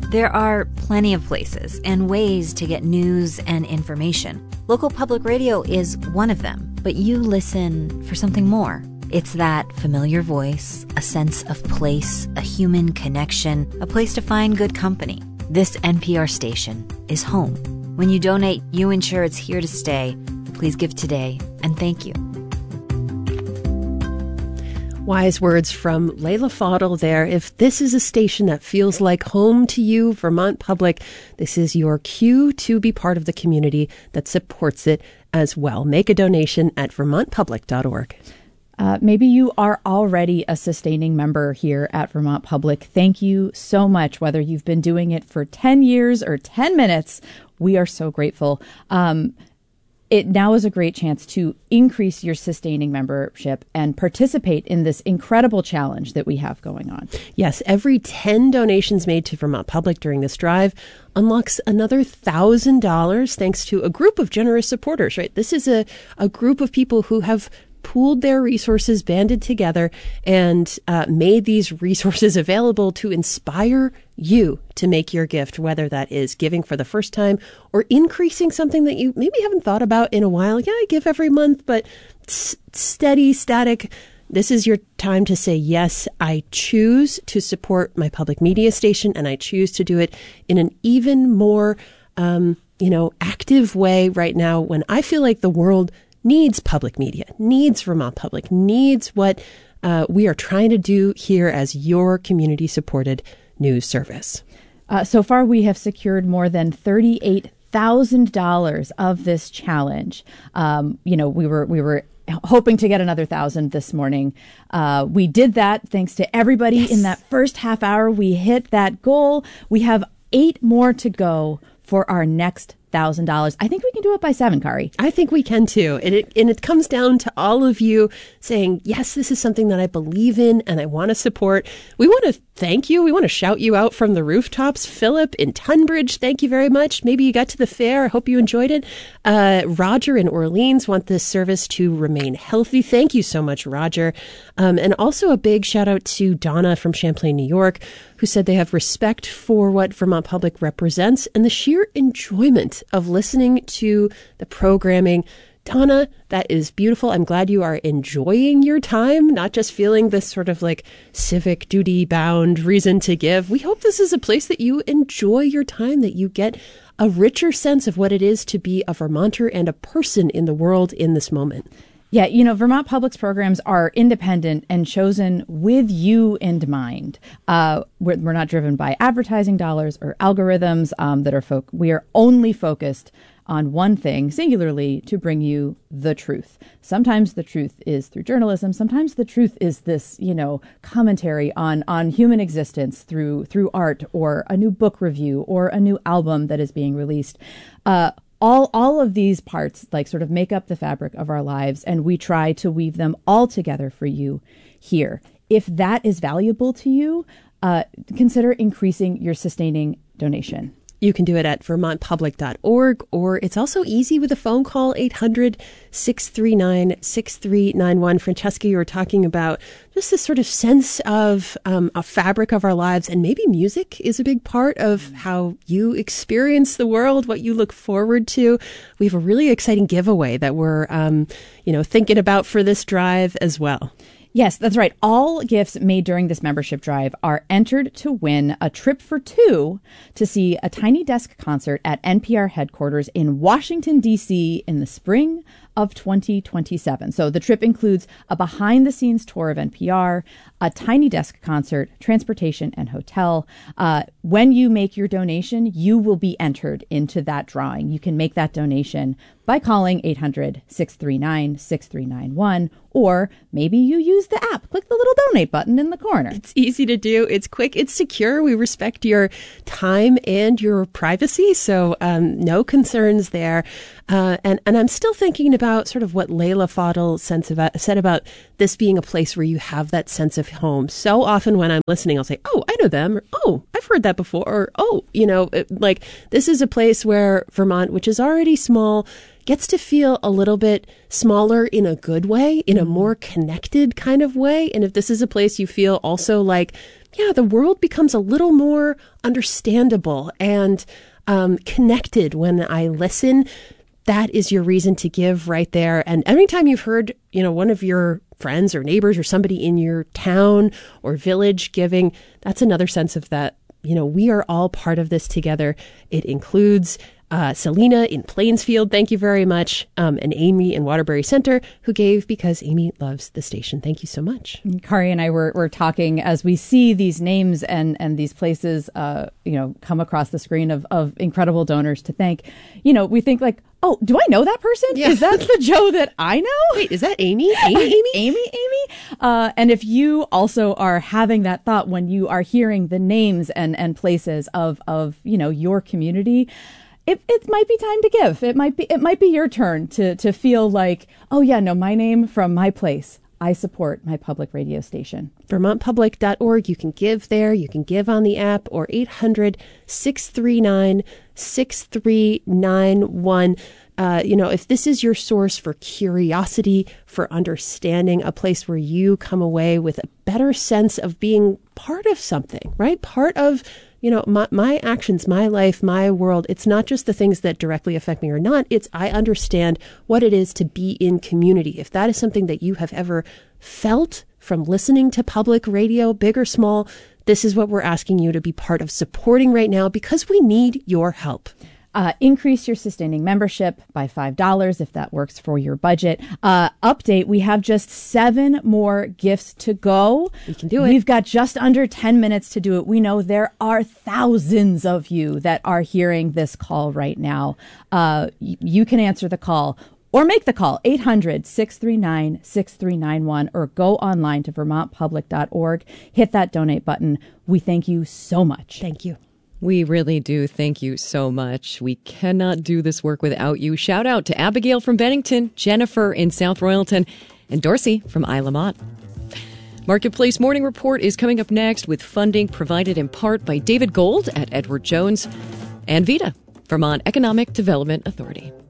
There are plenty of places and ways to get news and information. Local public radio is one of them, but you listen for something more. It's that familiar voice, a sense of place, a human connection, a place to find good company. This NPR station is home. When you donate, you ensure it's here to stay. Please give today, and thank you. Wise words from Leila Fadel there. If this is a station that feels like home to you, Vermont Public, this is your cue to be part of the community that supports it as well. Make a donation at vermontpublic.org. Maybe you are already a sustaining member here at Vermont Public. Thank you so much. Whether you've been doing it for 10 years or 10 minutes, we are so grateful. It now is a great chance to increase your sustaining membership and participate in this incredible challenge that we have going on. Yes, every 10 donations made to Vermont Public during this drive unlocks another $1,000 thanks to a group of generous supporters, right? This is a group of people who have pooled their resources, banded together, and made these resources available to inspire you to make your gift, whether that is giving for the first time or increasing something that you maybe haven't thought about in a while. Yeah, I give every month, but steady, static. This is your time to say, yes, I choose to support my public media station, and I choose to do it in an even more, active way right now when I feel like the world needs public media, needs Vermont Public, needs what we are trying to do here as your community-supported news service. So far, we have secured more than $38,000 of this challenge. We were hoping to get another 1,000 this morning. We did that thanks to everybody. Yes. In that first half hour. We hit that goal. We have 8 more to go for our next $1,000. I think we can do it by 7, Kari. I think we can too. And it comes down to all of you saying, yes, this is something that I believe in and I want to support. We want to thank you. We want to shout you out from the rooftops. Philip in Tunbridge, thank you very much. Maybe you got to the fair. I hope you enjoyed it. Roger in Orleans want this service to remain healthy. Thank you so much, Roger. And also a big shout out to Donna from Champlain, New York, who said they have respect for what Vermont Public represents and the sheer enjoyment of listening to the programming. Donna, that is beautiful. I'm glad you are enjoying your time, not just feeling this sort of like civic duty bound reason to give. We hope this is a place that you enjoy your time, that you get a richer sense of what it is to be a Vermonter and a person in the world in this moment. Yeah, Vermont Public's programs are independent and chosen with you in mind. We're not driven by advertising dollars or algorithms we are only focused on one thing, singularly, to bring you the truth. Sometimes the truth is through journalism. Sometimes the truth is this, commentary on human existence through art or a new book review or a new album that is being released. All of these parts sort of make up the fabric of our lives, and we try to weave them all together for you here. If that is valuable to you, consider increasing your sustaining donation. You can do it at vermontpublic.org, or it's also easy with a phone call, 800-639-6391. Francesca, you were talking about just this sort of sense of a fabric of our lives, and maybe music is a big part of how you experience the world, what you look forward to. We have a really exciting giveaway that we're, thinking about for this drive as well. Yes, that's right. All gifts made during this membership drive are entered to win a trip for 2 to see a Tiny Desk concert at NPR headquarters in Washington, D.C. in the spring of 2027. So the trip includes a behind-the-scenes tour of NPR, a Tiny Desk concert, transportation, and hotel. When you make your donation, you will be entered into that drawing. You can make that donation by calling 800-639-6391, or maybe you use the app. Click the little donate button in the corner. It's easy to do. It's quick. It's secure. We respect your time and your privacy, so no concerns there. And I'm still thinking about sort of what Leila Fadel said about this being a place where you have that sense of home. So often when I'm listening, I'll say, oh, I know them, or oh, I've heard that before, or oh, this is a place where Vermont, which is already small, gets to feel a little bit smaller in a good way, in a more connected kind of way. And if this is a place you feel also like the world becomes a little more understandable and connected when I listen. That is your reason to give right there. And anytime you've heard, one of your friends or neighbors or somebody in your town or village giving, that's another sense of that, we are all part of this together. It includes Selena in Plainsfield, thank you very much, and Amy in Waterbury Center, who gave because Amy loves the station. Thank you so much. Kari and I were talking as we see these names and these places, come across the screen of incredible donors to thank. We think like, oh, do I know that person? Yeah. Is that the Joe that I know? Wait, is that Amy? Amy? Amy? And if you also are having that thought when you are hearing the names and places of your community, it might be time to give. It might be your turn to feel like, oh yeah, no, my name from my place. I support my public radio station. VermontPublic.org. You can give there. You can give on the app or 800-639-6391. If this is your source for curiosity, for understanding, a place where you come away with a better sense of being part of something, right? Part of, my actions, my life, my world. It's not just the things that directly affect me or not. It's I understand what it is to be in community. If that is something that you have ever felt from listening to public radio, big or small, this is what we're asking you to be part of supporting right now because we need your help. Increase your sustaining membership by $5 if that works for your budget. Update, we have just 7 more gifts to go. We can do it. We've got just under 10 minutes to do it. We know there are thousands of you that are hearing this call right now. You can answer the call or make the call, 800-639-6391, or go online to vermontpublic.org. Hit that donate button. We thank you so much. Thank you. We really do. Thank you so much. We cannot do this work without you. Shout out to Abigail from Bennington, Jennifer in South Royalton, and Dorsey from Isle Lamont. Marketplace Morning Report is coming up next with funding provided in part by David Gold at Edward Jones and VEDA, Vermont Economic Development Authority.